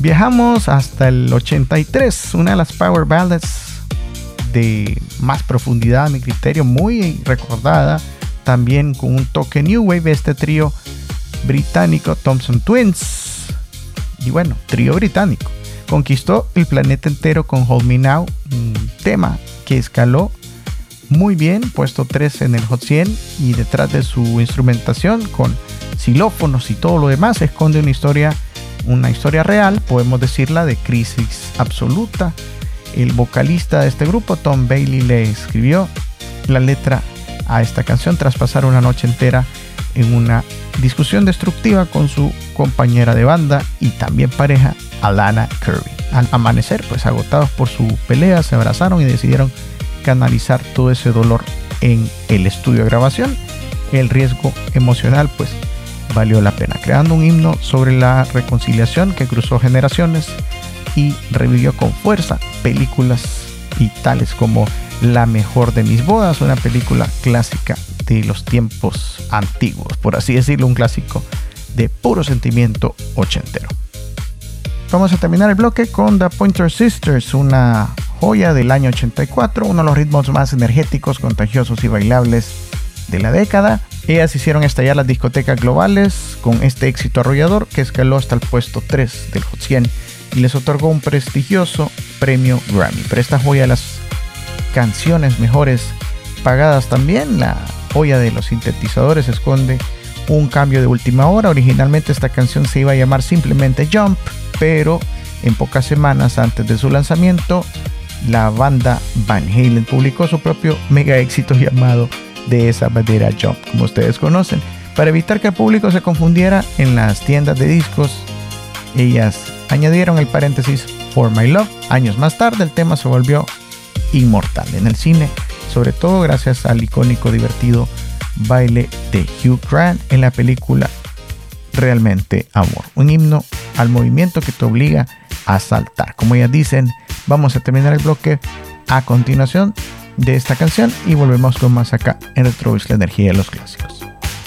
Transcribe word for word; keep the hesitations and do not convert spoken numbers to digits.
Viajamos hasta el ochenta y tres, una de las power ballads de más profundidad a mi criterio, muy recordada, también con un toque new wave, este trío británico Thompson Twins. Y bueno, trío británico conquistó el planeta entero con Hold Me Now, un tema que escaló muy bien, puesto tres en el Hot cien, y detrás de su instrumentación con xilófonos y todo lo demás se esconde una historia, una historia real, podemos decirla, de crisis absoluta. El vocalista de este grupo, Tom Bailey, le escribió la letra a esta canción tras pasar una noche entera en una discusión destructiva con su compañera de banda y también pareja, Alana Kirby. Al amanecer, pues agotados por su pelea, se abrazaron y decidieron canalizar todo ese dolor en el estudio de grabación. El riesgo emocional pues valió la pena, creando un himno sobre la reconciliación que cruzó generaciones y revivió con fuerza películas y tales como La mejor de mis bodas, una película clásica de los tiempos antiguos, por así decirlo, un clásico de puro sentimiento ochentero. Vamos a terminar el bloque con The Pointer Sisters, una joya del año ochenta y cuatro, uno de los ritmos más energéticos, contagiosos y bailables de la década. Ellas hicieron estallar las discotecas globales con este éxito arrollador que escaló hasta el puesto tres del Hot cien y les otorgó un prestigioso premio Grammy. Pero esta joya de las canciones mejores pagadas también, la joya de los sintetizadores, esconde un cambio de última hora. Originalmente esta canción se iba a llamar simplemente Jump, pero en pocas semanas antes de su lanzamiento, la banda Van Halen publicó su propio mega éxito llamado De esa manera Jump, como ustedes conocen. Para evitar que el público se confundiera en las tiendas de discos, ellas añadieron el paréntesis For My Love. Años más tarde el tema se volvió inmortal en el cine, sobre todo gracias al icónico divertido baile de Hugh Grant en la película Realmente Amor, un himno al movimiento que te obliga a saltar. Como ellas dicen, vamos a terminar el bloque a continuación de esta canción y volvemos con más acá en Retrovis, la energía de los clásicos.